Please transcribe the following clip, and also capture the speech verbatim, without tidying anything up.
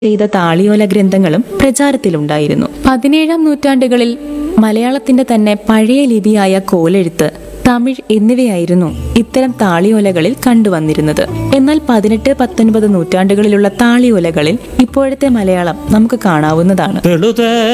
ചെയ്ത താളിയോല ഗ്രന്ഥങ്ങളും പ്രചാരത്തിലുണ്ടായിരുന്നു. പതിനേഴാം നൂറ്റാണ്ടുകളിൽ മലയാളത്തിന്റെ തന്നെ പഴയ ലിപിയായ കോലെഴുത്ത്, തമിഴ് എന്നിവയായിരുന്നു ഇത്തരം താളിയോലകളിൽ കണ്ടുവന്നിരുന്നത്. എന്നാൽ പതിനെട്ട് പത്തൊൻപത് നൂറ്റാണ്ടുകളിലുള്ള താളിയോലകളിൽ ഇപ്പോഴത്തെ മലയാളം നമുക്ക് കാണാവുന്നതാണ്.